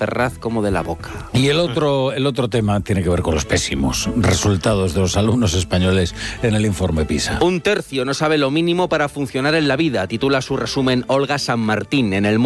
Ferraz como de la boca. Y el otro tema tiene que ver con los pésimos resultados de los alumnos españoles en el informe PISA. Un tercio no sabe lo mínimo para funcionar en la vida, titula su resumen Olga San Martín en El